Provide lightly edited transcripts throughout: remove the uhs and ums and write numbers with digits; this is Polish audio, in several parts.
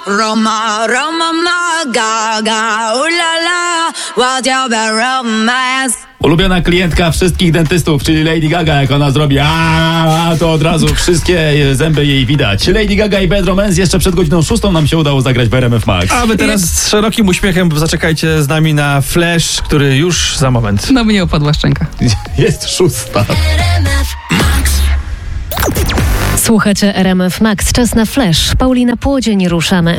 Roma, Roma, ma, gaga, ulala, what's your bad romance? Ulubiona klientka wszystkich dentystów, czyli Lady Gaga, jak ona zrobi to od razu wszystkie zęby jej widać. Lady Gaga i Bad Romance jeszcze przed godziną 6 nam się udało zagrać w RMF Max. A wy teraz z szerokim uśmiechem zaczekajcie z nami na Flash, który już za moment. No mnie opadła szczęka. Jest 6. Słuchacie RMF Max. Czas na Flash. Paulina Płodzień, ruszamy.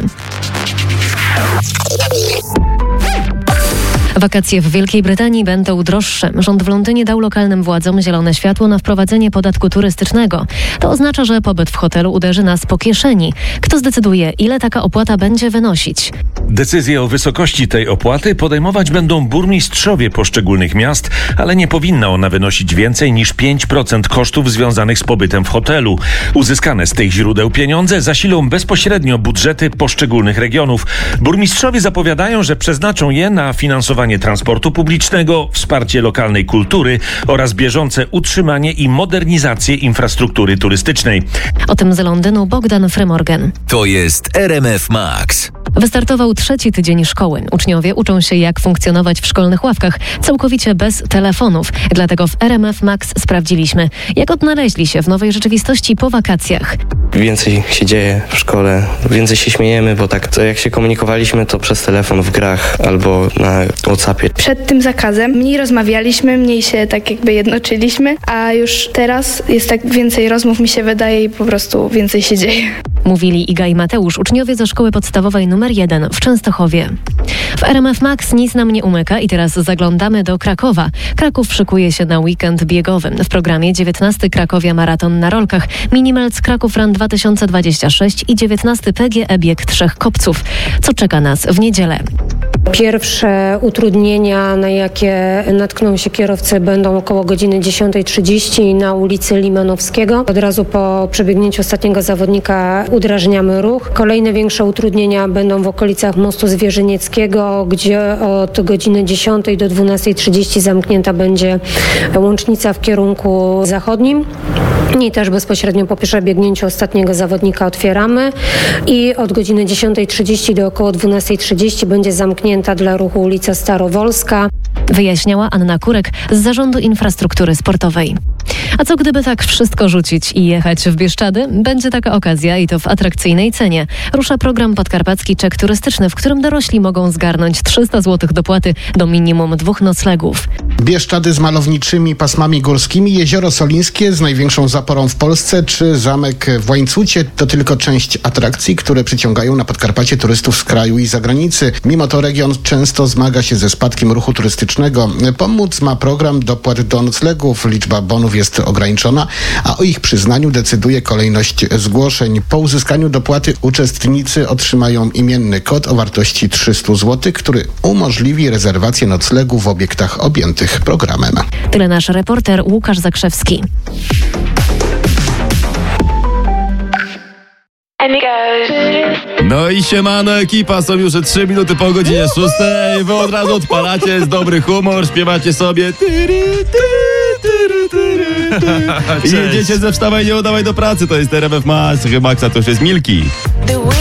Wakacje w Wielkiej Brytanii będą droższe. Rząd w Londynie dał lokalnym władzom zielone światło na wprowadzenie podatku turystycznego. To oznacza, że pobyt w hotelu uderzy nas po kieszeni. Kto zdecyduje, ile taka opłata będzie wynosić? Decyzje o wysokości tej opłaty podejmować będą burmistrzowie poszczególnych miast, ale nie powinna ona wynosić więcej niż 5% kosztów związanych z pobytem w hotelu. Uzyskane z tych źródeł pieniądze zasilą bezpośrednio budżety poszczególnych regionów. Burmistrzowie zapowiadają, że przeznaczą je na finansowanie transportu publicznego, wsparcie lokalnej kultury oraz bieżące utrzymanie i modernizację infrastruktury turystycznej. O tym z Londynu Bogdan Frymorgan. To jest RMF Max. Wystartował 3. tydzień szkoły. Uczniowie uczą się, jak funkcjonować w szkolnych ławkach, całkowicie bez telefonów. Dlatego w RMF Max sprawdziliśmy, jak odnaleźli się w nowej rzeczywistości po wakacjach. Więcej się dzieje w szkole, więcej się śmiejemy, bo tak to jak się komunikowaliśmy, to przez telefon w grach albo na WhatsAppie. Przed tym zakazem mniej rozmawialiśmy, mniej się tak jakby jednoczyliśmy, a już teraz jest tak więcej rozmów, mi się wydaje, i po prostu więcej się dzieje. Mówili Iga i Mateusz, uczniowie ze szkoły podstawowej nr 1 w Częstochowie. W RMF Max nic nam nie umyka i teraz zaglądamy do Krakowa. Kraków szykuje się na weekend biegowy. W programie 19 Krakowia Maraton na rolkach, Minimelc Kraków Run 2026 i 19 PGE Bieg Trzech Kopców. Co czeka nas w niedzielę? Pierwsze utrudnienia, na jakie natkną się kierowcy, będą około godziny 10:30 na ulicy Limanowskiego. Od razu po przebiegnięciu ostatniego zawodnika udrażniamy ruch. Kolejne większe utrudnienia będą w okolicach mostu Zwierzynieckiego, gdzie od godziny 10 do 12:30 zamknięta będzie łącznica w kierunku zachodnim. I też bezpośrednio po przebiegnięciu ostatniego zawodnika otwieramy i od godziny 10:30 do około 12:30 będzie zamknięta dla ruchu ulica Starowolska. Wyjaśniała Anna Kurek z Zarządu Infrastruktury Sportowej. A co gdyby tak wszystko rzucić i jechać w Bieszczady? Będzie taka okazja i to w atrakcyjnej cenie. Rusza program Podkarpacki Czek Turystyczny, w którym dorośli mogą zgarnąć 300 zł dopłaty do minimum 2 noclegów. Bieszczady z malowniczymi pasmami górskimi, Jezioro Solińskie z największą zaporą w Polsce czy zamek w Łańcucie to tylko część atrakcji, które przyciągają na Podkarpacie turystów z kraju i zagranicy. Mimo to region często zmaga się ze spadkiem ruchu turystycznego. Pomóc ma program dopłat do noclegów. Liczba bonów jest ograniczona, a o ich przyznaniu decyduje kolejność zgłoszeń. Po uzyskaniu dopłaty uczestnicy otrzymają imienny kod o wartości 300 zł, który umożliwi rezerwację noclegu w obiektach objętych programem. Tyle nasz reporter Łukasz Zakrzewski. No i siemano ekipa, są już 3 minuty po godzinie 6. Wy od razu odpalacie, jest dobry humor, śpiewacie sobie i jedziecie ze wstawaj, nie udawaj do pracy. To jest RMF Max, Maxa to już jest Milki.